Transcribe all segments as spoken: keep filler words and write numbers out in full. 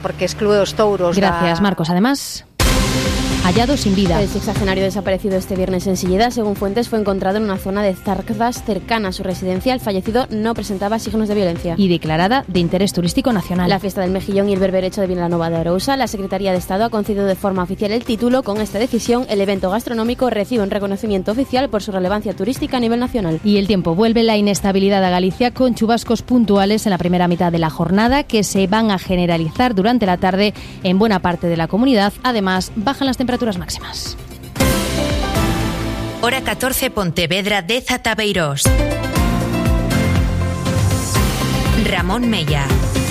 Porque excluye los touros. Gracias, da... Marcos. Además, hallado sin vida. El sexagenario desaparecido este viernes en Silleda, según fuentes, fue encontrado en una zona de Zarcas cercana a su residencia. El fallecido no presentaba signos de violencia. Y declarada de interés turístico nacional. La fiesta del Mejillón y el berberecho de Vilanova de Arousa. La Secretaría de Estado ha concedido de forma oficial el título. Con esta decisión, el evento gastronómico recibe un reconocimiento oficial por su relevancia turística a nivel nacional. Y el tiempo. Vuelve la inestabilidad a Galicia con chubascos puntuales en la primera mitad de la jornada que se van a generalizar durante la tarde en buena parte de la comunidad. Además, bajan las temperaturas máximas. Hora catorce, Pontevedra, Deza, Tabeirós. Ramón Mella.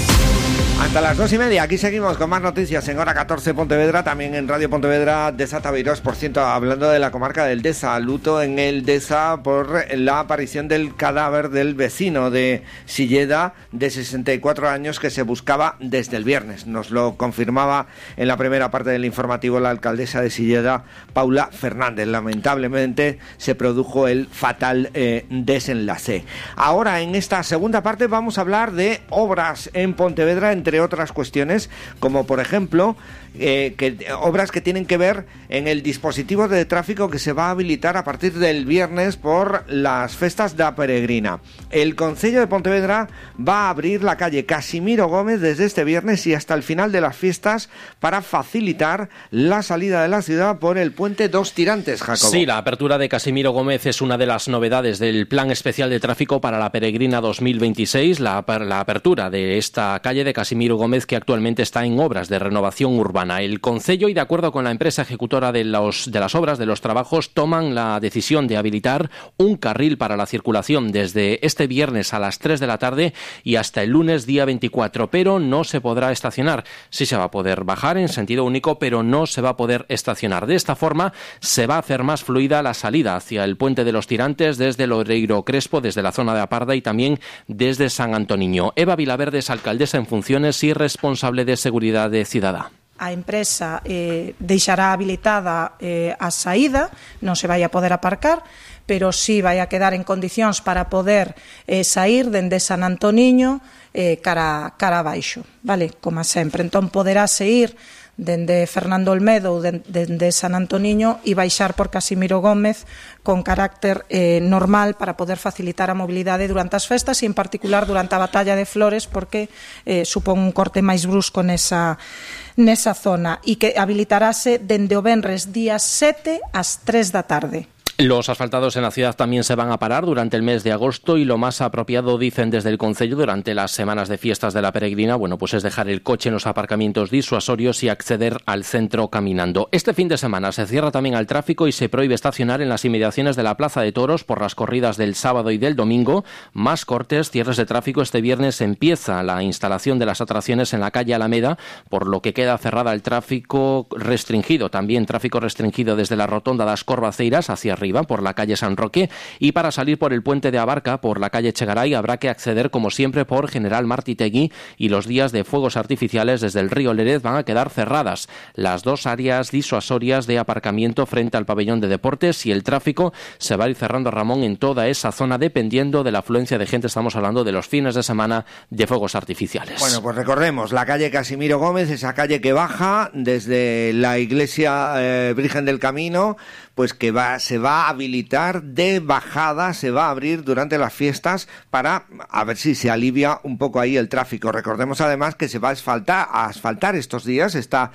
Hasta las dos y media, aquí seguimos con más noticias en Hora catorce Pontevedra, también en Radio Pontevedra, Deza, Tabeirós. Por cierto, hablando de la comarca del Deza, luto en el Deza por la aparición del cadáver del vecino de Silleda de sesenta y cuatro años que se buscaba desde el viernes. Nos lo confirmaba en la primera parte del informativo la alcaldesa de Silleda, Paula Fernández. Lamentablemente se produjo el fatal eh, desenlace. Ahora, en esta segunda parte, vamos a hablar de obras en Pontevedra, entre entre otras cuestiones, como por ejemplo eh, que, obras que tienen que ver en el dispositivo de tráfico que se va a habilitar a partir del viernes por las festas da Peregrina. El Concello de Pontevedra va a abrir la calle Casimiro Gómez desde este viernes y hasta el final de las fiestas para facilitar la salida de la ciudad por el puente Dos Tirantes, Jacobo. Sí, la apertura de Casimiro Gómez es una de las novedades del Plan Especial de Tráfico para la Peregrina dos mil veintiséis, la, la apertura de esta calle de Casimiro Gómez, que actualmente está en obras de renovación urbana. El Concello, y de acuerdo con la empresa ejecutora de, los, de las obras, de los trabajos, toman la decisión de habilitar un carril para la circulación desde este viernes a las tres de la tarde y hasta el lunes día veinticuatro, pero no se podrá estacionar. Sí se va a poder bajar en sentido único, pero no se va a poder estacionar. De esta forma se va a hacer más fluida la salida hacia el puente de los Tirantes desde Loureiro Crespo, desde la zona de Aparda y también desde San Antoniño. Eva Vilaverde es alcaldesa en funciones y responsable de seguridad de Cidadá. A empresa eh, deixará habilitada eh, a saída, non se vai a poder aparcar, pero sí vai a quedar en condicións para poder eh, sair dende San Antoniño eh, cara, cara abaixo, vale? Como sempre. Entón poderá ir dende Fernando Olmedo ou dende San Antoniño e baixar por Casimiro Gómez con carácter eh, normal para poder facilitar a mobilidade durante as festas e en particular durante a Batalla de Flores, porque eh, supón un corte máis brusco nesa, nesa zona, e que habilitarase dende o venres día sete ás tres da tarde. Los asfaltados en la ciudad también se van a parar durante el mes de agosto y lo más apropiado, dicen desde el Concello, durante las semanas de fiestas de la Peregrina, bueno, pues es dejar el coche en los aparcamientos disuasorios y acceder al centro caminando. Este fin de semana se cierra también al tráfico y se prohíbe estacionar en las inmediaciones de la Plaza de Toros por las corridas del sábado y del domingo. Más cortes, cierres de tráfico. Este viernes empieza la instalación de las atracciones en la calle Alameda, por lo que queda cerrada el tráfico restringido. También tráfico restringido desde la rotonda das Corvaceiras hacia arriba por la calle San Roque, y para salir por el puente de Abarca por la calle Chegaray habrá que acceder como siempre por General Martitegui, y los días de fuegos artificiales desde el río Lérez van a quedar cerradas las dos áreas disuasorias de aparcamiento frente al pabellón de deportes, y el tráfico se va a ir cerrando, Ramón, en toda esa zona dependiendo de la afluencia de gente. Estamos hablando de los fines de semana de fuegos artificiales. Bueno, pues recordemos la calle Casimiro Gómez, esa calle que baja desde la iglesia eh, Virgen del Camino, pues que va, se va a habilitar de bajada, se va a abrir durante las fiestas para a ver si se alivia un poco ahí el tráfico. Recordemos además que se va a asfaltar, a asfaltar estos días, está,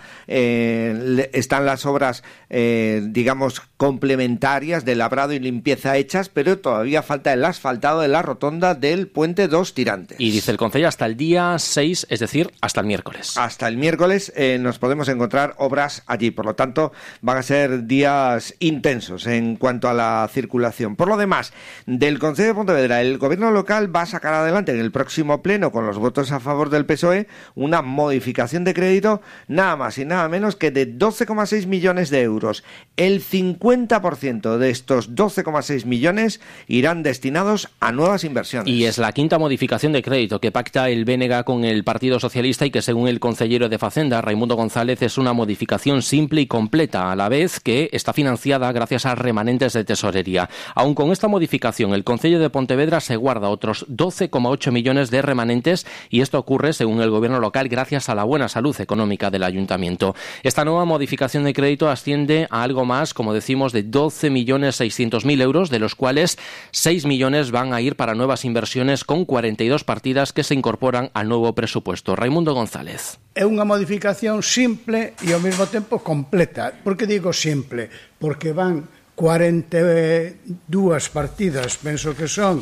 eh, están las obras, eh, digamos, complementarias de labrado y limpieza hechas, pero todavía falta el asfaltado de la rotonda del puente Dos Tirantes. Y dice el Concello hasta el día seis, es decir, hasta el miércoles. Hasta el miércoles eh, nos podemos encontrar obras allí, por lo tanto van a ser días intensos en cuanto a la circulación. Por lo demás, del Concello de Pontevedra, el gobierno local va a sacar adelante en el próximo pleno, con los votos a favor del P S O E, una modificación de crédito nada más y nada menos que de doce coma seis millones de euros. El cincuenta por ciento de estos doce coma seis millones irán destinados a nuevas inversiones. Y es la quinta modificación de crédito que pacta el B N G con el Partido Socialista y que, según el consellero de Facenda, Raimundo González, es una modificación simple y completa, a la vez que está financiada gracias al remanente remanentes de tesorería. Aun con esta modificación, el Concello de Pontevedra se guarda otros doce coma ocho millones de remanentes y esto ocurre, según el gobierno local, gracias a la buena salud económica del ayuntamiento. Esta nueva modificación de crédito asciende a algo más, como decimos, de doce millones seiscientos mil euros, de los cuales seis millones van a ir para nuevas inversiones con cuarenta y dos partidas que se incorporan al nuevo presupuesto. Raimundo González. É unha modificación simple e ao mesmo tempo completa. Por que digo simple? Porque van cuarenta e dúas partidas, penso que son,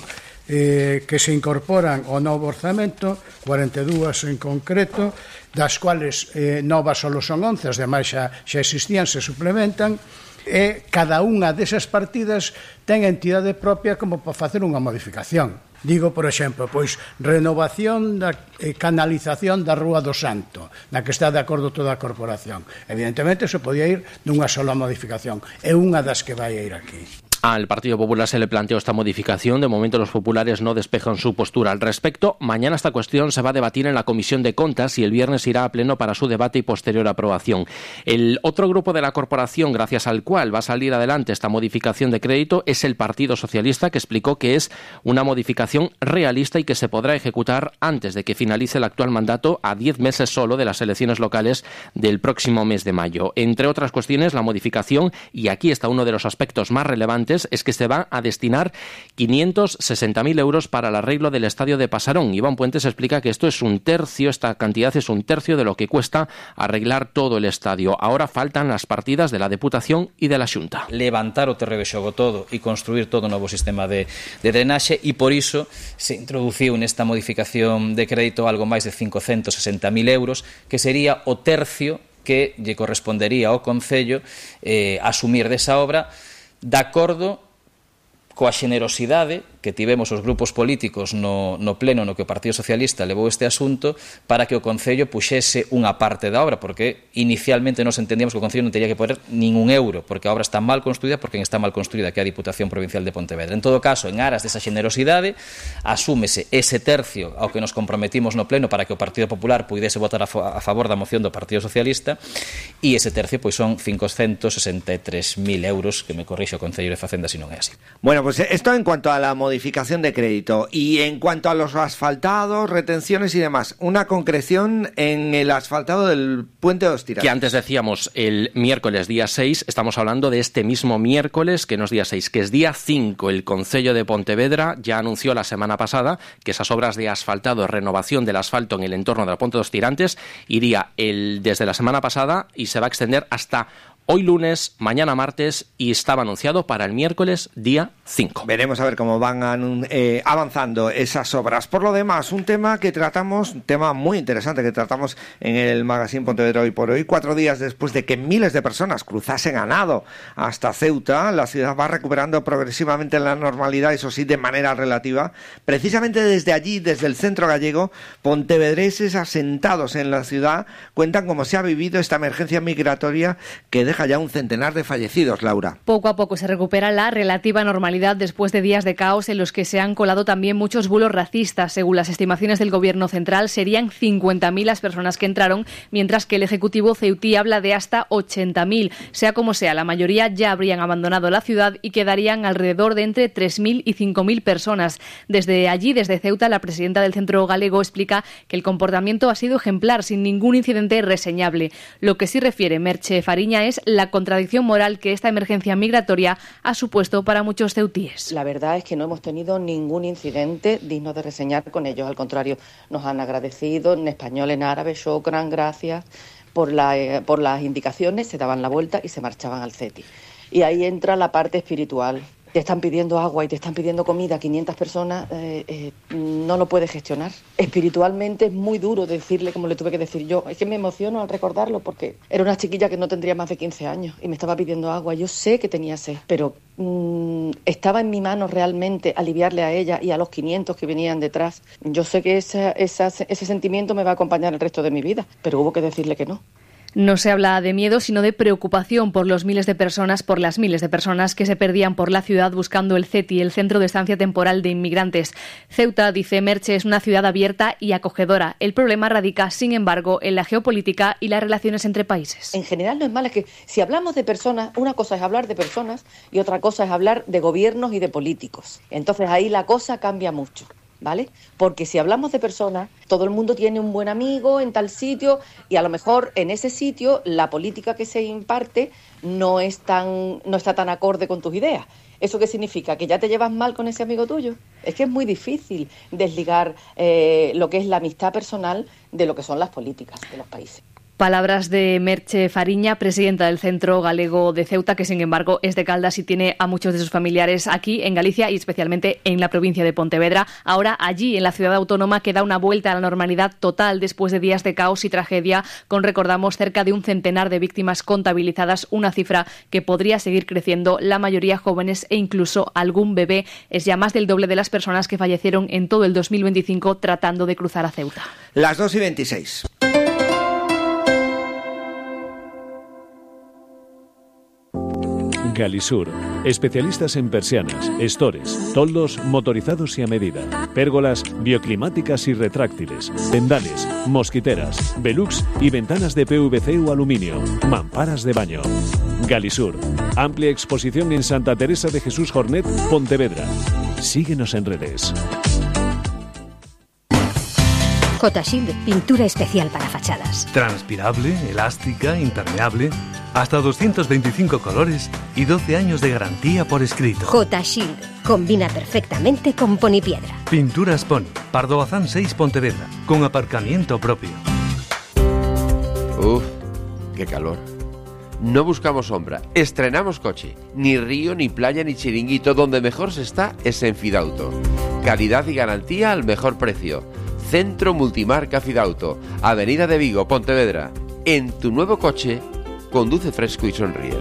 eh, que se incorporan ao novo orzamento, cuarenta e dúas en concreto, das cuales eh, novas só son once, as demais xa, xa existían, se suplementan, e cada unha desas partidas ten entidade propia como para facer unha modificación. Digo, por exemplo, pois renovación da eh, canalización da Rúa do Santo, na que está de acordo toda a corporación. Evidentemente, se podía ir dunha sola modificación. É unha das que vai a ir aquí. Al Partido Popular se le planteó esta modificación. De momento los populares no despejan su postura al respecto. Mañana esta cuestión se va a debatir en la Comisión de Contas y el viernes irá a pleno para su debate y posterior aprobación. El otro grupo de la corporación, gracias al cual va a salir adelante esta modificación de crédito, es el Partido Socialista, que explicó que es una modificación realista y que se podrá ejecutar antes de que finalice el actual mandato, a diez meses solo de las elecciones locales del próximo mes de mayo. Entre otras cuestiones, la modificación, y aquí está uno de los aspectos más relevantes, es que se va a destinar quinientos sesenta mil euros para el arreglo del estadio de Pasarón. Iván Puentes explica que esto es un tercio, esta cantidad es un tercio de lo que cuesta arreglar todo el estadio. Ahora faltan las partidas de la Deputación y de la Xunta. Levantar o terreo de xogo todo e construir todo un novo sistema de, de drenaxe, e por iso se introduciu nesta modificación de crédito algo máis de quinhentos sesenta mil euros, que sería o tercio que lle correspondería ao Concello eh, asumir desa obra, de acordo coa xenerosidade que tivemos os grupos políticos no, no pleno no que o Partido Socialista levou este asunto para que o Concello puxese unha parte da obra, porque inicialmente nos entendíamos que o Concello non teria que poner ningún euro, porque a obra está mal construída, porque está mal construída, que é a Diputación Provincial de Pontevedra. En todo caso, en aras desa xenerosidade, asúmese ese tercio ao que nos comprometimos no pleno para que o Partido Popular puidese votar a, a favor da moción do Partido Socialista, e ese tercio pois son quinhentos sesenta e tres mil euros, que me corrixe o Concello de Facenda se non é así. Bueno, pues esto en cuanto a la modificación de crédito. Y en cuanto a los asfaltados, retenciones y demás, una concreción en el asfaltado del puente de los Tirantes. Que antes decíamos el miércoles día seis, estamos hablando de este mismo miércoles, que no es día seis, que es día cinco. El Concello de Pontevedra ya anunció la semana pasada que esas obras de asfaltado, renovación del asfalto en el entorno del puente de los Tirantes, iría el, desde la semana pasada y se va a extender hasta hoy lunes, mañana martes, y estaba anunciado para el miércoles día cinco. Veremos a ver cómo van eh, avanzando esas obras. Por lo demás, un tema que tratamos, un tema muy interesante que tratamos en el Magazine Pontevedra Hoy por Hoy, cuatro días después de que miles de personas cruzasen a nado hasta Ceuta, la ciudad va recuperando progresivamente la normalidad, eso sí, de manera relativa. Precisamente desde allí, desde el centro gallego, pontevedreses asentados en la ciudad cuentan cómo se ha vivido esta emergencia migratoria que deja ya un centenar de fallecidos, Laura. Poco a poco se recupera la relativa normalidad después de días de caos en los que se han colado también muchos bulos racistas. Según las estimaciones del Gobierno central, serían cincuenta mil las personas que entraron, mientras que el Ejecutivo ceutí habla de hasta ochenta mil. Sea como sea, la mayoría ya habrían abandonado la ciudad y quedarían alrededor de entre tres mil y cinco mil personas. Desde allí, desde Ceuta, la presidenta del Centro Galego explica que el comportamiento ha sido ejemplar, sin ningún incidente reseñable. Lo que sí refiere Merche Fariña es la contradicción moral que esta emergencia migratoria ha supuesto para muchos ceutíes. La verdad es que no hemos tenido ningún incidente digno de reseñar con ellos. Al contrario, nos han agradecido en español, en árabe, shukran, gracias, por, la, eh, por las indicaciones, se daban la vuelta y se marchaban al CETI. Y ahí entra la parte espiritual. Te están pidiendo agua y te están pidiendo comida, quinientas personas, eh, eh, no lo puedes gestionar. Espiritualmente es muy duro decirle, como le tuve que decir yo. Es que me emociono al recordarlo porque era una chiquilla que no tendría más de quince años y me estaba pidiendo agua. Yo sé que tenía sed, pero mmm, estaba en mi mano realmente aliviarle a ella y a los quinientos que venían detrás. Yo sé que esa, esa, ese sentimiento me va a acompañar el resto de mi vida, pero hubo que decirle que no. No se habla de miedo, sino de preocupación por los miles de personas, por las miles de personas que se perdían por la ciudad buscando el C E T I, el Centro de Estancia Temporal de Inmigrantes. Ceuta, dice Merche, es una ciudad abierta y acogedora. El problema radica, sin embargo, en la geopolítica y las relaciones entre países. En general no es malo, es que si hablamos de personas, una cosa es hablar de personas y otra cosa es hablar de gobiernos y de políticos. Entonces ahí la cosa cambia mucho, ¿vale? Porque si hablamos de personas, todo el mundo tiene un buen amigo en tal sitio y a lo mejor en ese sitio la política que se imparte no es tan, no está tan acorde con tus ideas. ¿Eso qué significa? ¿Que ya te llevas mal con ese amigo tuyo? Es que es muy difícil desligar eh, lo que es la amistad personal de lo que son las políticas de los países. Palabras de Merche Fariña, presidenta del Centro Galego de Ceuta, que sin embargo es de Caldas y tiene a muchos de sus familiares aquí en Galicia y especialmente en la provincia de Pontevedra. Ahora allí, en la ciudad autónoma, queda una vuelta a la normalidad total después de días de caos y tragedia, con, recordamos, cerca de un centenar de víctimas contabilizadas, una cifra que podría seguir creciendo, la mayoría jóvenes e incluso algún bebé. Es ya más del doble de las personas que fallecieron en todo el dos mil veinticinco tratando de cruzar a Ceuta. Las dos y veintiséis. Galisur, especialistas en persianas, estores, toldos motorizados y a medida, pérgolas bioclimáticas y retráctiles, tendales, mosquiteras, velux y ventanas de P V C o aluminio, mamparas de baño. Galisur, amplia exposición en Santa Teresa de Jesús Jornet, Pontevedra. Síguenos en redes. J-Shield, pintura especial para fachadas. Transpirable, elástica, impermeable, hasta doscientos veinticinco colores y doce años de garantía por escrito. J-Shield, combina perfectamente con Ponipiedra. Pinturas Pony, Pardo Bazán seis Pontevedra, con aparcamiento propio. Uf, qué calor. No buscamos sombra, estrenamos coche. Ni río, ni playa, ni chiringuito. Donde mejor se está es en Fidauto. Calidad y garantía al mejor precio. Centro Multimarca Fidauto, Avenida de Vigo, Pontevedra. En tu nuevo coche, conduce fresco y sonríe.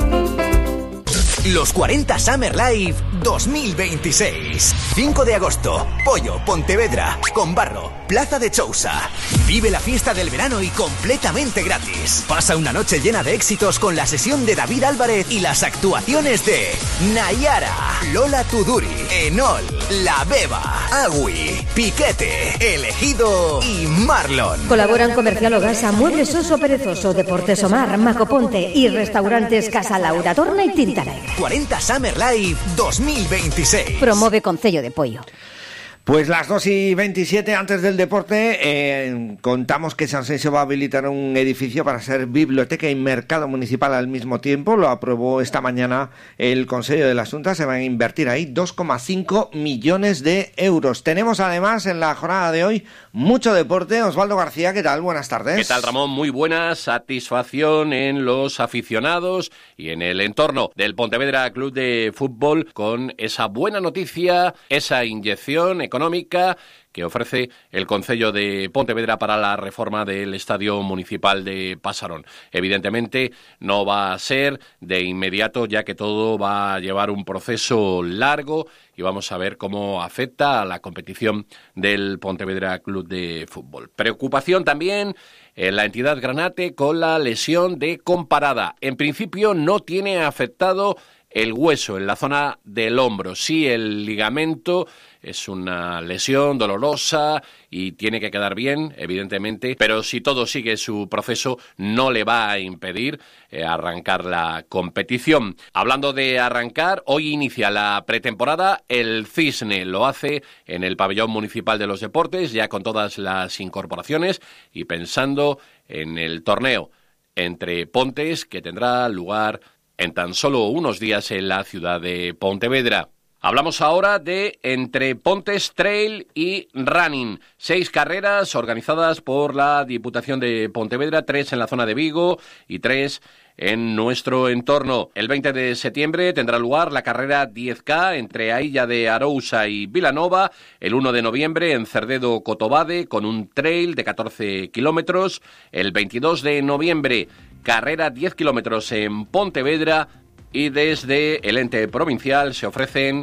Los cuarenta Summer Live dos mil veintiséis. cinco de agosto, Pollo, Pontevedra, Conbarro, Plaza de Chousa. Vive la fiesta del verano y completamente gratis. Pasa una noche llena de éxitos con la sesión de David Álvarez y las actuaciones de Nayara, Lola Tuduri, Enol, La Beba, Agui, Piquete, Elegido y Marlon. Colaboran Comercial Ogasa, Muebles Oso Perezoso, Deportes Omar, Macoponte y Restaurantes Casa Laura, Torna y Tintalegre. cuarenta Summer Live dos mil veintiséis. Promove Concello de Pollo. Pues las dos y veintisiete, antes del deporte, eh, contamos que Sanxenxo va a habilitar un edificio para ser biblioteca y mercado municipal al mismo tiempo. Lo aprobó esta mañana el Consejo de la Xunta. Se van a invertir ahí dos coma cinco millones de euros. Tenemos además en la jornada de hoy mucho deporte. Osvaldo García, ¿qué tal? Buenas tardes. ¿Qué tal, Ramón? Muy buena satisfacción en los aficionados y en el entorno del Pontevedra Club de Fútbol con esa buena noticia, esa inyección económica que ofrece el Concello de Pontevedra para la reforma del Estadio Municipal de Pasarón. Evidentemente no va a ser de inmediato, ya que todo va a llevar un proceso largo y vamos a ver cómo afecta a la competición del Pontevedra Club de Fútbol. Preocupación también en la entidad granate con la lesión de Comparada. En principio no tiene afectado el hueso en la zona del hombro, sí el ligamento. Es una lesión dolorosa y tiene que quedar bien, evidentemente, pero si todo sigue su proceso no le va a impedir eh, arrancar la competición. Hablando de arrancar, hoy inicia la pretemporada el Cisne, lo hace en el Pabellón Municipal de los Deportes, ya con todas las incorporaciones y pensando en el torneo entre Pontes que tendrá lugar en tan solo unos días en la ciudad de Pontevedra. Hablamos ahora de Entre Pontes Trail y Running. Seis carreras organizadas por la Diputación de Pontevedra, tres en la zona de Vigo y tres en nuestro entorno. El veinte de septiembre tendrá lugar la carrera diez K entre Ailla de Arousa y Vilanova. El uno de noviembre en Cerdedo Cotobade con un trail de catorce kilómetros. El veintidós de noviembre carrera diez kilómetros en Pontevedra. Y desde el ente provincial se ofrecen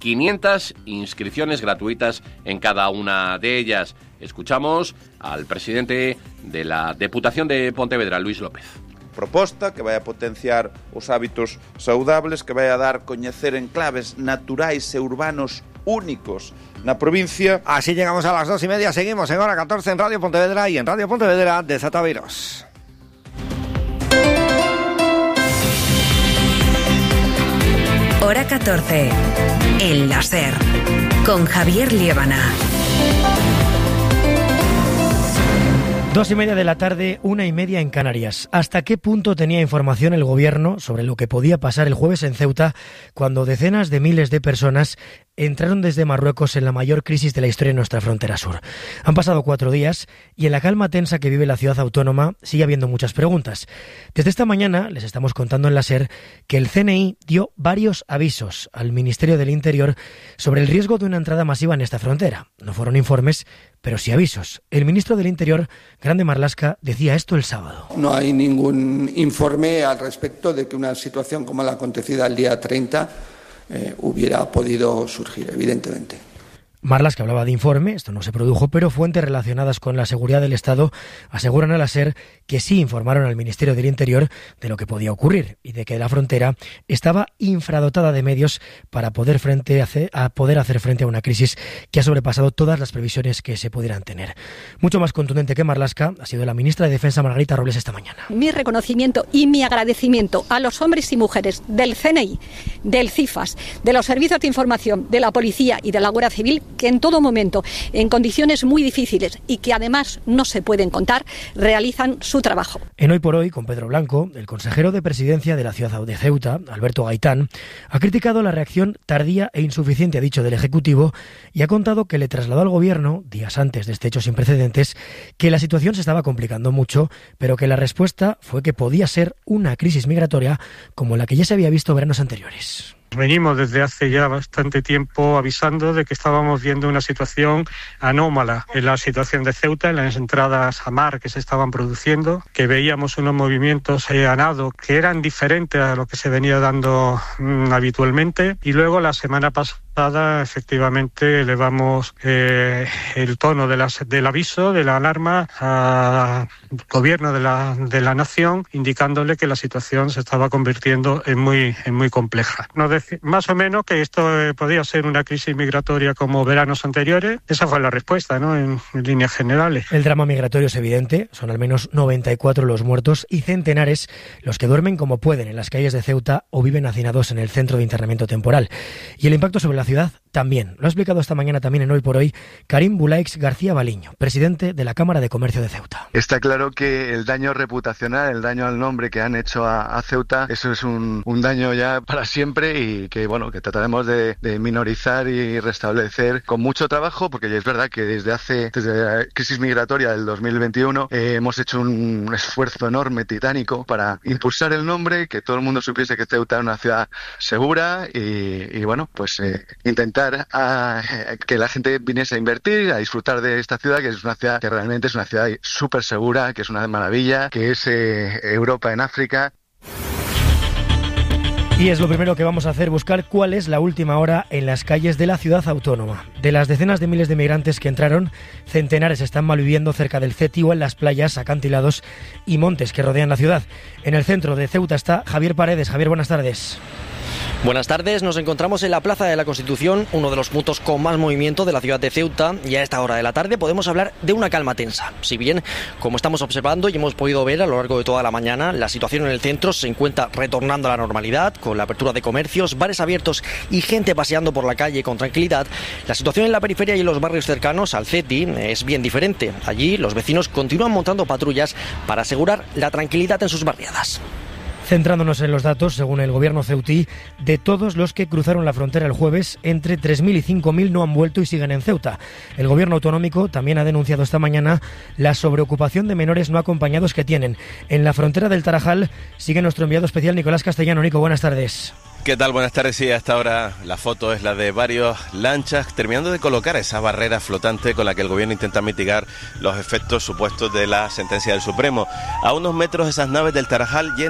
quinientas inscripciones gratuitas en cada una de ellas. Escuchamos al presidente de la Deputación de Pontevedra, Luis López. Proposta que vai a potenciar os hábitos saudables, que vai a dar coñecer enclaves naturais e urbanos únicos na provincia. Así llegamos a las dos y media, seguimos en Hora catorce en Radio Pontevedra y en Radio Pontevedra de Sataviros. Hora catorce, El Láser, con Javier Liébana. Dos y media de la tarde, una y media en Canarias. ¿Hasta qué punto tenía información el gobierno sobre lo que podía pasar el jueves en Ceuta cuando decenas de miles de personas entraron desde Marruecos en la mayor crisis de la historia en nuestra frontera sur? Han pasado cuatro días y en la calma tensa que vive la ciudad autónoma sigue habiendo muchas preguntas. Desde esta mañana les estamos contando en la SER que el C N I dio varios avisos al Ministerio del Interior sobre el riesgo de una entrada masiva en esta frontera. No fueron informes, pero sí avisos. El ministro del Interior, Grande Marlaska, decía esto el sábado. No hay ningún informe al respecto de que una situación como la acontecida el día treinta eh, hubiera podido surgir, evidentemente. Marlaska hablaba de informe, esto no se produjo, pero fuentes relacionadas con la seguridad del Estado aseguran a la SER que sí informaron al Ministerio del Interior de lo que podía ocurrir y de que la frontera estaba infradotada de medios para poder, frente a, a poder hacer frente a una crisis que ha sobrepasado todas las previsiones que se pudieran tener. Mucho más contundente que Marlaska ha sido la ministra de Defensa, Margarita Robles, esta mañana. Mi reconocimiento y mi agradecimiento a los hombres y mujeres del C N I, del CIFAS, de los servicios de información, de la Policía y de la Guardia Civil, que en todo momento, en condiciones muy difíciles y que además no se pueden contar, realizan su trabajo. En Hoy por Hoy, con Pedro Blanco, el consejero de Presidencia de la ciudad de Ceuta, Alberto Gaitán, ha criticado la reacción tardía e insuficiente, ha dicho, del Ejecutivo y ha contado que le trasladó al Gobierno, días antes de este hecho sin precedentes, que la situación se estaba complicando mucho, pero que la respuesta fue que podía ser una crisis migratoria como la que ya se había visto veranos anteriores. Venimos desde hace ya bastante tiempo avisando de que estábamos viendo una situación anómala en la situación de Ceuta, en las entradas a mar que se estaban produciendo, que veíamos unos movimientos eh, a nado que eran diferentes a lo que se venía dando mmm, habitualmente. Y luego la semana pasada efectivamente elevamos eh, el tono de las, del aviso, de la alarma al gobierno de la, de la nación, indicándole que la situación se estaba convirtiendo en muy, en muy compleja. Nos decía, más o menos, que esto eh, podía ser una crisis migratoria como veranos anteriores. Esa fue la respuesta, ¿no?, en, en líneas generales. El drama migratorio es evidente. Son al menos noventa y cuatro los muertos y centenares los que duermen como pueden en las calles de Ceuta o viven hacinados en el centro de internamiento temporal. Y el impacto sobre la ciudad también. Lo ha explicado esta mañana también en Hoy por Hoy Karim Bulaix García Baliño, presidente de la Cámara de Comercio de Ceuta. Está claro que el daño reputacional, el daño al nombre que han hecho a, a Ceuta, eso es un, un daño ya para siempre y que, bueno, que trataremos de, de minorizar y restablecer con mucho trabajo, porque ya es verdad que desde hace, desde la crisis migratoria del dos mil veintiuno, eh, hemos hecho un esfuerzo enorme, titánico, para impulsar el nombre, que todo el mundo supiese que Ceuta es una ciudad segura y, y bueno, pues eh, intentar a, a que la gente viniese a invertir, a disfrutar de esta ciudad, que es una ciudad que realmente es una ciudad súper segura, que es una maravilla, que es eh, Europa en África. Y es lo primero que vamos a hacer, buscar cuál es la última hora en las calles de la ciudad autónoma. De las decenas de miles de migrantes que entraron, centenares están malviviendo cerca del Ceti o en las playas, acantilados y montes que rodean la ciudad. En el centro de Ceuta está Javier Paredes. Javier, buenas tardes. Buenas tardes, nos encontramos en la Plaza de la Constitución, uno de los puntos con más movimiento de la ciudad de Ceuta, y a esta hora de la tarde podemos hablar de una calma tensa. Si bien, como estamos observando y hemos podido ver a lo largo de toda la mañana, la situación en el centro se encuentra retornando a la normalidad, con la apertura de comercios, bares abiertos y gente paseando por la calle con tranquilidad. La situación en la periferia y en los barrios cercanos al Ceti es bien diferente. Allí los vecinos continúan montando patrullas para asegurar la tranquilidad en sus barriadas. Centrándonos en los datos, según el gobierno ceutí, de todos los que cruzaron la frontera el jueves, entre tres mil y cinco mil no han vuelto y siguen en Ceuta. El gobierno autonómico también ha denunciado esta mañana la sobreocupación de menores no acompañados que tienen. En la frontera del Tarajal sigue nuestro enviado especial Nicolás Castellano. Nico, buenas tardes. ¿Qué tal? Buenas tardes. Sí, hasta ahora la foto es la de varios lanchas terminando de colocar esa barrera flotante con la que el gobierno intenta mitigar los efectos supuestos de la sentencia del Supremo. A unos metros esas naves del Tarajal llenas absolutamente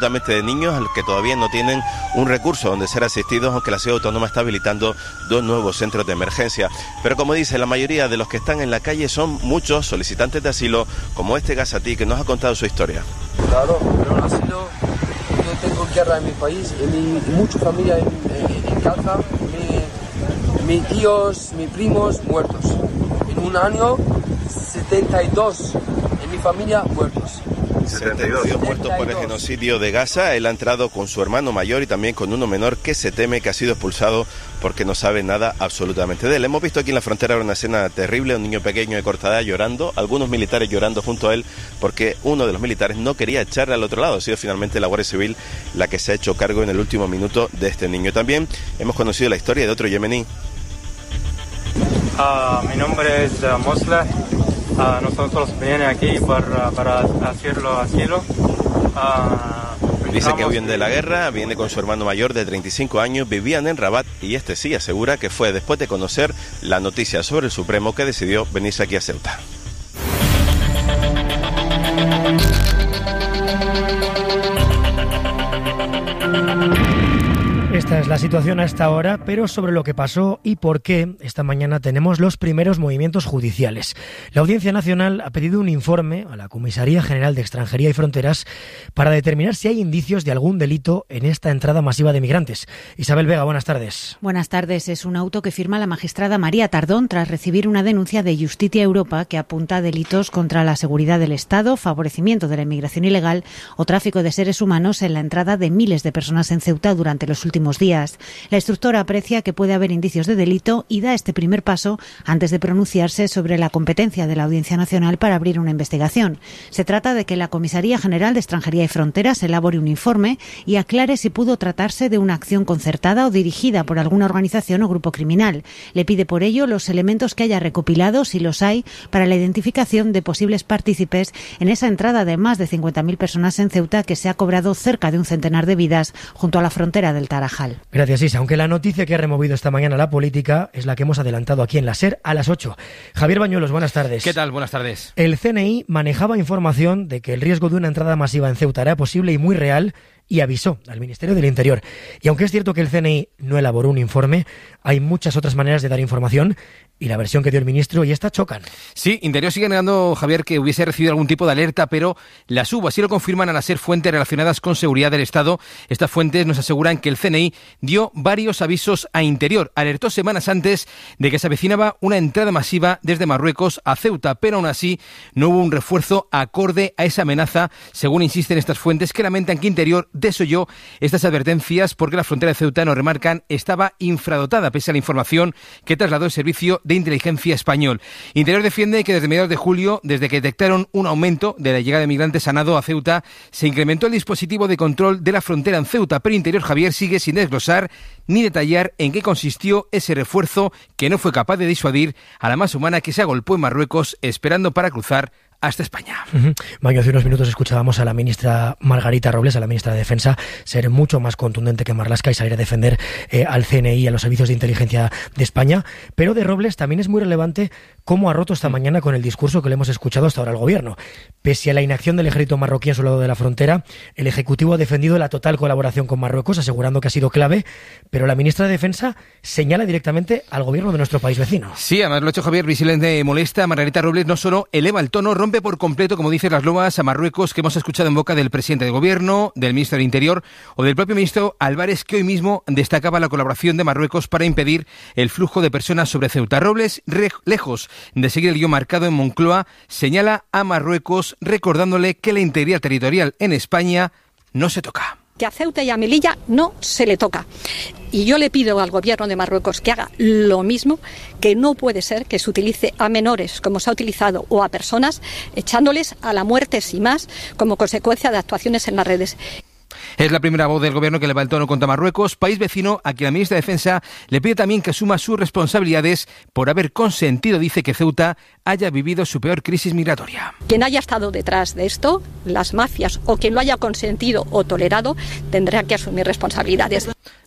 absolutamente de niños a los que todavía no tienen un recurso donde ser asistidos, aunque la ciudad autónoma está habilitando dos nuevos centros de emergencia. Pero como dice, la mayoría de los que están en la calle son muchos solicitantes de asilo, como este Gazatí, que nos ha contado su historia. Claro, pero el asilo, yo tengo guerra en mi país, y mi, mucha familia en, en, en Gaza, mi, mis tíos, mis primos muertos. En un año, setenta y dos en mi familia muertos. setenta y dos muertos por el genocidio de Gaza. Él ha entrado con su hermano mayor y también con uno menor que se teme que ha sido expulsado porque no sabe nada absolutamente de él. Hemos visto aquí en la frontera una escena terrible, un niño pequeño de corta edad llorando, algunos militares llorando junto a él porque uno de los militares no quería echarle al otro lado. Ha sido finalmente la Guardia Civil la que se ha hecho cargo en el último minuto de este niño. También hemos conocido la historia de otro yemení. Uh, mi nombre es uh, Mosla. Uh, nosotros venimos aquí para, para hacerlo asilo. Uh, Dice que huyen de la guerra, viene con su hermano mayor de treinta y cinco años, vivían en Rabat y este sí asegura que fue después de conocer la noticia sobre el Supremo que decidió venirse aquí a Ceuta. Esta es la situación a esta hora, pero sobre lo que pasó y por qué, esta mañana tenemos los primeros movimientos judiciales. La Audiencia Nacional ha pedido un informe a la Comisaría General de Extranjería y Fronteras para determinar si hay indicios de algún delito en esta entrada masiva de migrantes. Isabel Vega, buenas tardes. Buenas tardes. Es un auto que firma la magistrada María Tardón tras recibir una denuncia de Justitia Europa que apunta a delitos contra la seguridad del Estado, favorecimiento de la inmigración ilegal o tráfico de seres humanos en la entrada de miles de personas en Ceuta durante los últimos días. La instructora aprecia que puede haber indicios de delito y da este primer paso antes de pronunciarse sobre la competencia de la Audiencia Nacional para abrir una investigación. Se trata de que la Comisaría General de Extranjería y Fronteras elabore un informe y aclare si pudo tratarse de una acción concertada o dirigida por alguna organización o grupo criminal. Le pide por ello los elementos que haya recopilado, si los hay, para la identificación de posibles partícipes en esa entrada de más de cincuenta mil personas en Ceuta que se ha cobrado cerca de un centenar de vidas junto a la frontera del Tarajal. Gracias, Isa. Aunque la noticia que ha removido esta mañana la política es la que hemos adelantado aquí en la SER a las ocho. Javier Bañuelos, buenas tardes. ¿Qué tal? Buenas tardes. El C N I manejaba información de que el riesgo de una entrada masiva en Ceuta era posible y muy real y avisó al Ministerio del Interior. Y aunque es cierto que el C N I no elaboró un informe, hay muchas otras maneras de dar información y la versión que dio el ministro y esta chocan. Sí, Interior sigue negando, Javier, que hubiese recibido algún tipo de alerta, pero las hubo, así lo confirman al ser fuentes relacionadas con seguridad del Estado. Estas fuentes nos aseguran que el C N I dio varios avisos a Interior. Alertó semanas antes de que se avecinaba una entrada masiva desde Marruecos a Ceuta, pero aún así no hubo un refuerzo acorde a esa amenaza, según insisten estas fuentes, que lamentan que Interior desoyó estas advertencias porque la frontera de Ceuta, nos remarcan, estaba infradotada, pese a la información que trasladó el Servicio de Inteligencia Español. Interior defiende que desde mediados de julio, desde que detectaron un aumento de la llegada de migrantes a nado a Ceuta, se incrementó el dispositivo de control de la frontera en Ceuta, pero Interior, Javier, sigue sin desglosar ni detallar en qué consistió ese refuerzo que no fue capaz de disuadir a la masa humana que se agolpó en Marruecos esperando para cruzar hasta España. Uh-huh. Maño, hace unos minutos escuchábamos a la ministra Margarita Robles, a la ministra de Defensa, ser mucho más contundente que Marlaska y salir a defender eh, al C N I y a los servicios de inteligencia de España. Pero de Robles también es muy relevante cómo ha roto esta mañana con el discurso que le hemos escuchado hasta ahora al Gobierno. Pese a la inacción del ejército marroquí en su lado de la frontera, el Ejecutivo ha defendido la total colaboración con Marruecos, asegurando que ha sido clave, pero la ministra de Defensa señala directamente al Gobierno de nuestro país vecino. Sí, además lo ha hecho Javier, visiblemente molesta. Margarita Robles no solo eleva el tono, rompe por completo, como dicen las loas, a Marruecos, que hemos escuchado en boca del presidente del Gobierno, del ministro del Interior o del propio ministro Álvarez, que hoy mismo destacaba la colaboración de Marruecos para impedir el flujo de personas sobre Ceuta. Robles, re- lejos de seguir el guión marcado en Moncloa, señala a Marruecos recordándole que la integridad territorial en España no se toca. Que a Ceuta y a Melilla no se le toca. Y yo le pido al Gobierno de Marruecos que haga lo mismo, que no puede ser que se utilice a menores, como se ha utilizado, o a personas, echándoles a la muerte sin más, como consecuencia de actuaciones en las redes. Es la primera voz del Gobierno que leva el tono contra Marruecos, país vecino a quien la ministra de Defensa le pide también que asuma sus responsabilidades por haber consentido, dice, que Ceuta haya vivido su peor crisis migratoria. Quien haya estado detrás de esto, las mafias, o quien lo haya consentido o tolerado, tendrá que asumir responsabilidades.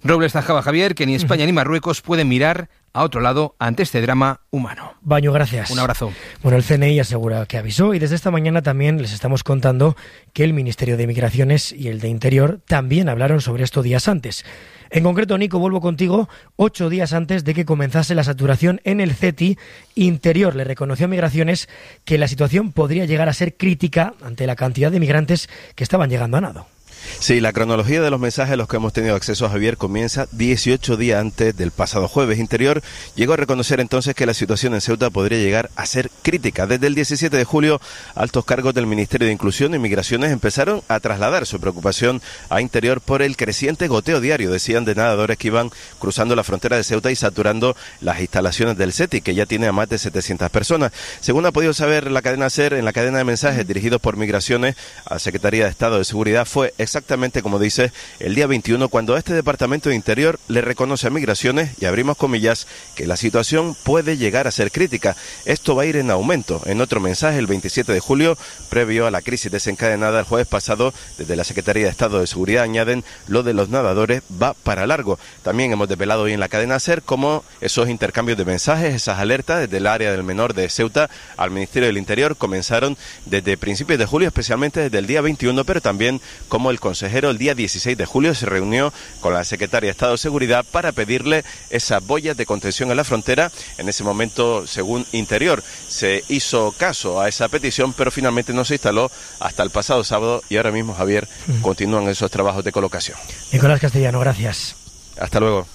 Robles tajaba, Javier, que ni España ni Marruecos pueden mirar a otro lado ante este drama humano. Baño, gracias. Un abrazo. Bueno, el C N I asegura que avisó y desde esta mañana también les estamos contando que el Ministerio de Migraciones y el de Interior también hablaron sobre esto días antes. En concreto, Nico, vuelvo contigo, ocho días antes de que comenzase la saturación en el C E T I, Interior le reconoció a Migraciones que la situación podría llegar a ser crítica ante la cantidad de migrantes que estaban llegando a nado. Sí, la cronología de los mensajes a los que hemos tenido acceso, Javier, comienza dieciocho días antes del pasado jueves. Interior llegó a reconocer entonces que la situación en Ceuta podría llegar a ser crítica. Desde el diecisiete de julio, altos cargos del Ministerio de Inclusión y Migraciones empezaron a trasladar su preocupación a Interior por el creciente goteo diario, decían, de nadadores que iban cruzando la frontera de Ceuta y saturando las instalaciones del C E T I, que ya tiene a más de setecientas personas. Según ha podido saber la cadena SER, en la cadena de mensajes dirigidos por Migraciones a la Secretaría de Estado de Seguridad, fue exactamente Exactamente como dice, el día veintiuno, cuando este Departamento de Interior le reconoce a Migraciones, y abrimos comillas, que la situación puede llegar a ser crítica. Esto va a ir en aumento. En otro mensaje, el veintisiete de julio, previo a la crisis desencadenada el jueves pasado, desde la Secretaría de Estado de Seguridad añaden, lo de los nadadores va para largo. También hemos desvelado hoy en la cadena SER cómo esos intercambios de mensajes, esas alertas desde el área del menor de Ceuta al Ministerio del Interior comenzaron desde principios de julio, especialmente desde el día veintiuno, pero también como el consejero el día dieciséis de julio se reunió con la secretaria de Estado de Seguridad para pedirle esas boyas de contención en la frontera. En ese momento, según Interior, se hizo caso a esa petición, pero finalmente no se instaló hasta el pasado sábado y ahora mismo, Javier, mm. continúan esos trabajos de colocación. Nicolás Castellano, gracias. Hasta luego.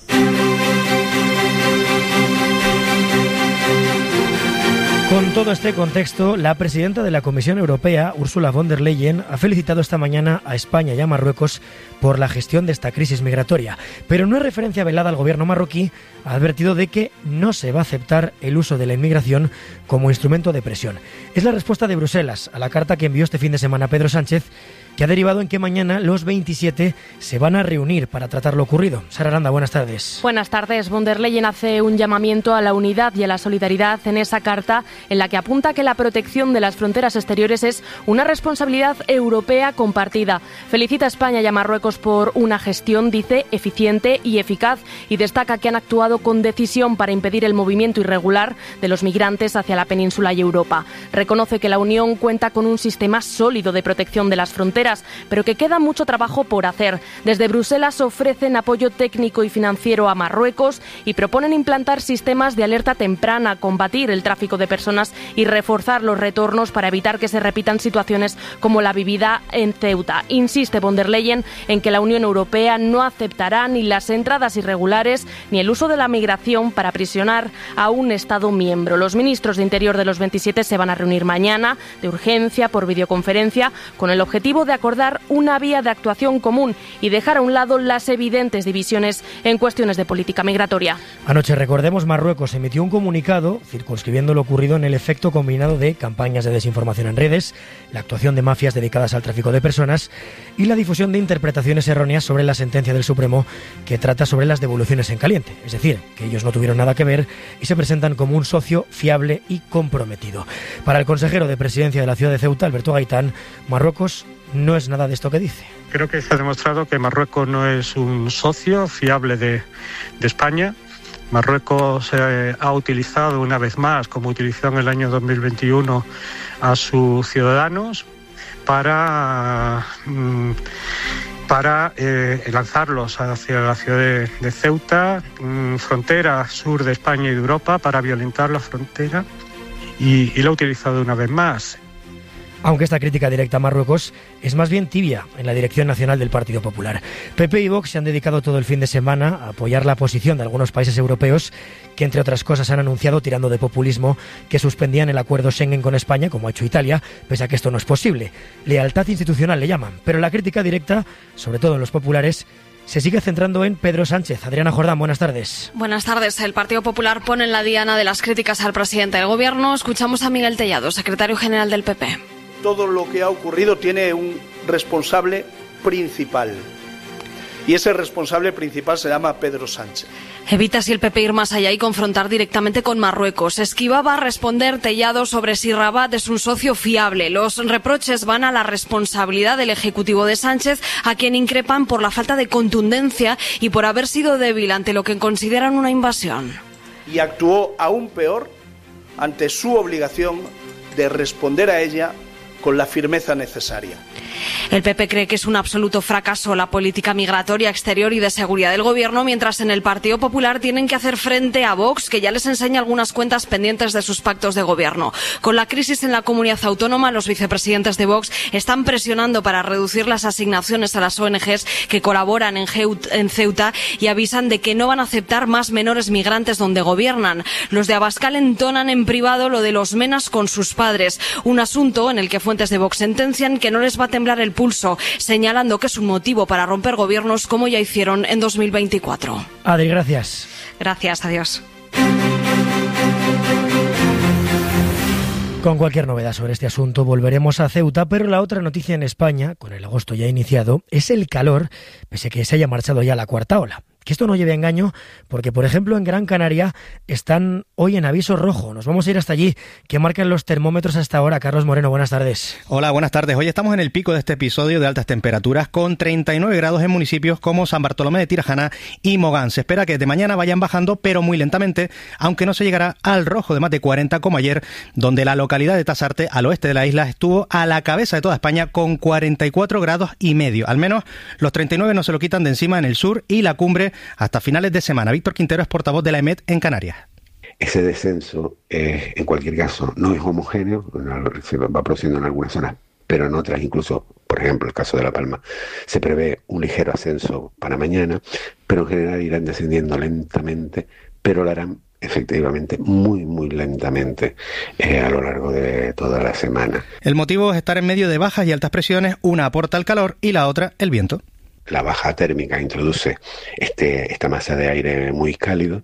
Con todo este contexto, la presidenta de la Comisión Europea, Ursula von der Leyen, ha felicitado esta mañana a España y a Marruecos por la gestión de esta crisis migratoria. Pero en una referencia velada al gobierno marroquí, ha advertido de que no se va a aceptar el uso de la inmigración como instrumento de presión. Es la respuesta de Bruselas a la carta que envió este fin de semana Pedro Sánchez, que ha derivado en que mañana los veintisiete se van a reunir para tratar lo ocurrido. Sara Aranda, buenas tardes. Buenas tardes. Von der Leyen hace un llamamiento a la unidad y a la solidaridad en esa carta en la que apunta que la protección de las fronteras exteriores es una responsabilidad europea compartida. Felicita a España y a Marruecos por una gestión, dice, eficiente y eficaz, y destaca que han actuado con decisión para impedir el movimiento irregular de los migrantes hacia la península y Europa. Reconoce que la Unión cuenta con un sistema sólido de protección de las fronteras, pero que queda mucho trabajo por hacer. Desde Bruselas ofrecen apoyo técnico y financiero a Marruecos y proponen implantar sistemas de alerta temprana, combatir el tráfico de personas y reforzar los retornos para evitar que se repitan situaciones como la vivida en Ceuta. Insiste von der Leyen en que la Unión Europea no aceptará ni las entradas irregulares ni el uso de la migración para aprisionar a un Estado miembro. Los ministros de Interior de los veintisiete se van a reunir mañana de urgencia por videoconferencia con el objetivo de acordar una vía de actuación común y dejar a un lado las evidentes divisiones en cuestiones de política migratoria. Anoche, recordemos, Marruecos emitió un comunicado circunscribiendo lo ocurrido en el efecto combinado de campañas de desinformación en redes, la actuación de mafias dedicadas al tráfico de personas y la difusión de interpretaciones erróneas sobre la sentencia del Supremo que trata sobre las devoluciones en caliente. Es decir, que ellos no tuvieron nada que ver y se presentan como un socio fiable y comprometido. Para el consejero de Presidencia de la ciudad de Ceuta, Alberto Gaitán, Marruecos no es nada de esto que dice. Creo que se ha demostrado que Marruecos no es un socio fiable de, de España. Marruecos eh, ha utilizado una vez más, como utilizó en el año dos mil veintiuno, a sus ciudadanos para, mm, para eh, lanzarlos hacia la ciudad de, de Ceuta, mm, frontera sur de España y de Europa, para violentar la frontera, y, y lo ha utilizado una vez más. Aunque esta crítica directa a Marruecos es más bien tibia en la dirección nacional del Partido Popular. P P y Vox se han dedicado todo el fin de semana a apoyar la posición de algunos países europeos que, entre otras cosas, han anunciado, tirando de populismo, que suspendían el acuerdo Schengen con España, como ha hecho Italia, pese a que esto no es posible. Lealtad institucional le llaman, pero la crítica directa, sobre todo en los populares, se sigue centrando en Pedro Sánchez. Adriana Jordán, buenas tardes. Buenas tardes. El Partido Popular pone en la diana de las críticas al presidente del Gobierno. Escuchamos a Miguel Tellado, secretario general del P P. Todo lo que ha ocurrido tiene un responsable principal. y ese responsable principal se llama Pedro Sánchez. Evita si el P P ir más allá y confrontar directamente con Marruecos. Esquiva va a responder Tellado sobre si Rabat es un socio fiable. Los reproches van a la responsabilidad del Ejecutivo de Sánchez, a quien increpan por la falta de contundencia y por haber sido débil ante lo que consideran una invasión. Y actuó aún peor ante su obligación de responder a ella con la firmeza necesaria. El P P cree que es un absoluto fracaso la política migratoria exterior y de seguridad del Gobierno, mientras en el Partido Popular tienen que hacer frente a Vox, que ya les enseña algunas cuentas pendientes de sus pactos de gobierno. Con la crisis en la comunidad autónoma, los vicepresidentes de Vox están presionando para reducir las asignaciones a las O N Ges que colaboran en Ceuta y avisan de que no van a aceptar más menores migrantes donde gobiernan. Los de Abascal entonan en privado lo de los menas con sus padres, un asunto en el que fuentes de Vox sentencian que no les va a temblar el pulso, señalando que es un motivo para romper gobiernos como ya hicieron en dos mil veinticuatro. Adri, gracias. Gracias, adiós. Con cualquier novedad sobre este asunto volveremos a Ceuta, pero la otra noticia en España, con el agosto ya iniciado, es el calor, pese a que se haya marchado ya la cuarta ola. Que esto no lleve a engaño, porque por ejemplo en Gran Canaria están hoy en aviso rojo. Nos vamos a ir hasta allí. ¿Qué marcan los termómetros hasta ahora? Carlos Moreno, buenas tardes. Hola, buenas tardes. Hoy estamos en el pico de este episodio de altas temperaturas, con treinta y nueve grados en municipios como San Bartolomé de Tirajana y Mogán. Se espera que de mañana vayan bajando, pero muy lentamente, aunque no se llegará al rojo de más de cuarenta como ayer, donde la localidad de Tasarte, al oeste de la isla, estuvo a la cabeza de toda España con cuarenta y cuatro grados y medio. Al menos los treinta y nueve no se lo quitan de encima en el sur y la cumbre hasta finales de semana. Víctor Quintero es portavoz de la E M E T en Canarias. Ese descenso, eh, en cualquier caso, no es homogéneo, se va produciendo en algunas zonas, pero en otras, incluso, por ejemplo, el caso de La Palma, se prevé un ligero ascenso para mañana, pero en general irán descendiendo lentamente, pero lo harán efectivamente muy, muy lentamente eh, a lo largo de toda la semana. El motivo es estar en medio de bajas y altas presiones, una aporta el calor y la otra el viento. La baja térmica introduce este, esta masa de aire muy cálido.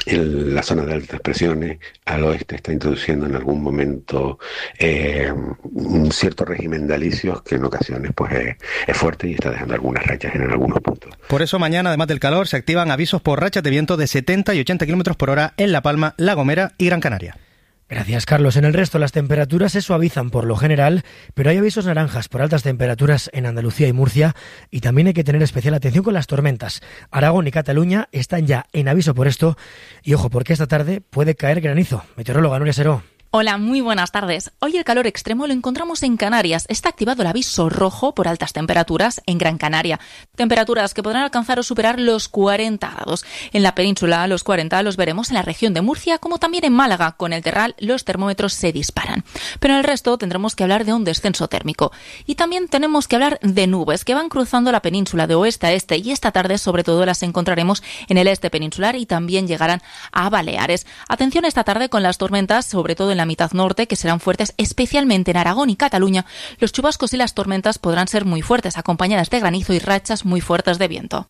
En la zona de altas presiones al oeste está introduciendo en algún momento eh, un cierto régimen de alisios que en ocasiones pues es, es fuerte y está dejando algunas rachas en algunos puntos. Por eso mañana, además del calor, se activan avisos por rachas de viento de setenta y ochenta kilómetros por hora en La Palma, La Gomera y Gran Canaria. Gracias, Carlos. En el resto, las temperaturas se suavizan por lo general, pero hay avisos naranjas por altas temperaturas en Andalucía y Murcia, y también hay que tener especial atención con las tormentas. Aragón y Cataluña están ya en aviso por esto, y ojo, porque esta tarde puede caer granizo. Meteoróloga Nuria Seró. Hola, muy buenas tardes. Hoy el calor extremo lo encontramos en Canarias. Está activado el aviso rojo por altas temperaturas en Gran Canaria. Temperaturas que podrán alcanzar o superar los cuarenta grados. En la península, los cuarenta los veremos en la región de Murcia, como también en Málaga. Con el Terral, los termómetros se disparan. Pero en el resto tendremos que hablar de un descenso térmico. Y también tenemos que hablar de nubes que van cruzando la península de oeste a este, y esta tarde sobre todo las encontraremos en el este peninsular y también llegarán a Baleares. Atención esta tarde con las tormentas, sobre todo en la mitad norte, que serán fuertes especialmente en Aragón y Cataluña. Los chubascos y las tormentas podrán ser muy fuertes, acompañadas de granizo y rachas muy fuertes de viento.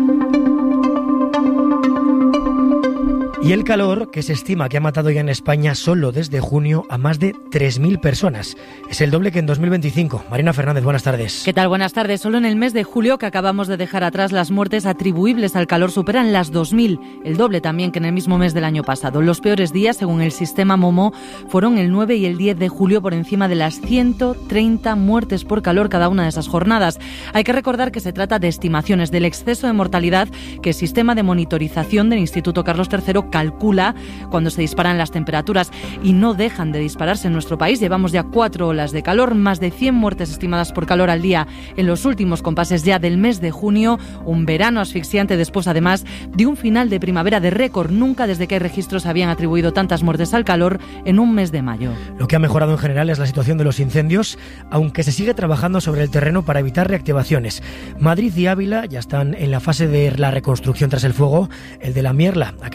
Y el calor, que se estima que ha matado ya en España solo desde junio a más de tres mil personas. Es el doble que en dos mil veinticinco. Marina Fernández, buenas tardes. ¿Qué tal? Buenas tardes. Solo en el mes de julio, que acabamos de dejar atrás, las muertes atribuibles al calor superan las dos mil, el doble también que en el mismo mes del año pasado. Los peores días, según el sistema Momo, fueron el nueve y el diez de julio, por encima de las ciento treinta muertes por calor cada una de esas jornadas. Hay que recordar que se trata de estimaciones del exceso de mortalidad que el sistema de monitorización del Instituto Carlos tercero calcula cuando se disparan las temperaturas, y no dejan de dispararse en nuestro país. Llevamos ya cuatro olas de calor, más de cien muertes estimadas por calor al día en los últimos compases ya del mes de junio, un verano asfixiante después además de un final de primavera de récord. Nunca desde que hay registros habían atribuido tantas muertes al calor en un mes de mayo. Lo que ha mejorado en general es la situación de los incendios, aunque se sigue trabajando sobre el terreno para evitar reactivaciones. Madrid y Ávila ya están en la fase de la reconstrucción tras el fuego. El de la Mierla ha quedado controlado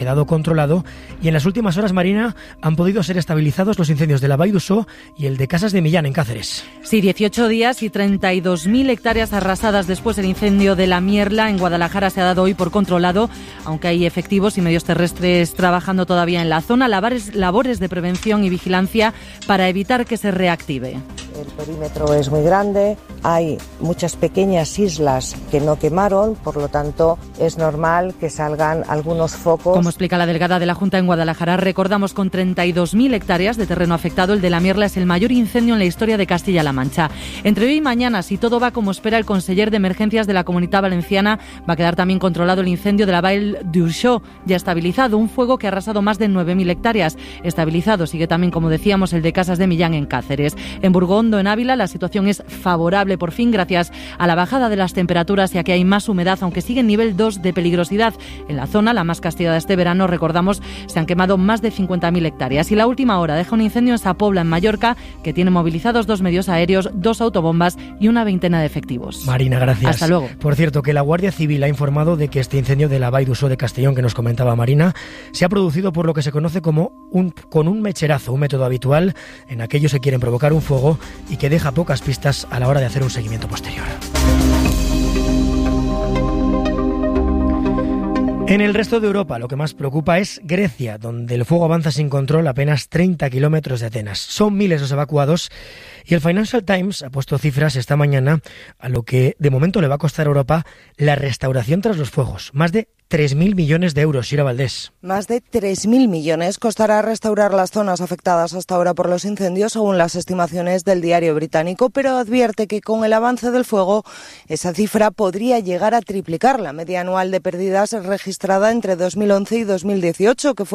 controlado y en las últimas horas, Marina, han podido ser estabilizados los incendios de la Vall d'Uixó y el de Casas de Millán, en Cáceres. Sí, dieciocho días y treinta y dos mil hectáreas arrasadas después del incendio de la Mierla en Guadalajara se ha dado hoy por controlado, aunque hay efectivos y medios terrestres trabajando todavía en la zona, labores, labores de prevención y vigilancia para evitar que se reactive. El perímetro es muy grande, hay muchas pequeñas islas que no quemaron, por lo tanto es normal que salgan algunos focos. Como explica la delegada de la Junta en Guadalajara, recordamos, con treinta y dos mil hectáreas de terreno afectado, el de la Mierla es el mayor incendio en la historia de Castilla-La Mancha. Entre hoy y mañana, si todo va como espera el conseller de Emergencias de la Comunidad Valenciana, va a quedar también controlado el incendio de la Vall d'Uixó, ya estabilizado, un fuego que ha arrasado más de nueve mil hectáreas. Estabilizado sigue también, como decíamos, el de Casas de Millán en Cáceres. En Burgondo, en Ávila, la situación es favorable por fin gracias a la bajada de las temperaturas, ya que hay más humedad, aunque sigue en nivel dos de peligrosidad. En la zona, la más castigada este verano, recordamos, se han quemado más de cincuenta mil hectáreas. Y la última hora deja un incendio en Sapobla, en Mallorca, que tiene movilizados dos medios aéreos, dos autobombas y una veintena de efectivos. Marina, gracias. Hasta luego. Por cierto, que la Guardia Civil ha informado de que este incendio de la Vall d'Uixó de Castellón que nos comentaba Marina se ha producido por lo que se conoce como un, con un mecherazo, un método habitual en aquellos que quieren provocar un fuego y que deja pocas pistas a la hora de hacer un seguimiento posterior. En el resto de Europa lo que más preocupa es Grecia, donde el fuego avanza sin control a apenas treinta kilómetros de Atenas. Son miles los evacuados y el Financial Times ha puesto cifras esta mañana a lo que de momento le va a costar a Europa la restauración tras los fuegos. Más de tres mil millones de euros, Sira Valdés. Más de tres mil millones costará restaurar las zonas afectadas hasta ahora por los incendios, según las estimaciones del diario británico, pero advierte que con el avance del fuego esa cifra podría llegar a triplicar la media anual de pérdidas registrada entre dos mil once y dos mil dieciocho, que fue